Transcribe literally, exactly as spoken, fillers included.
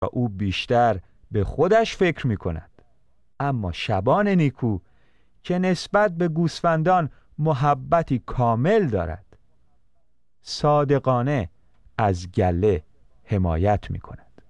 او بیشتر به خودش فکر می کند. اما شبان نیکو که نسبت به گوسفندان محبتی کامل دارد، صادقانه از گله حمایت می کند.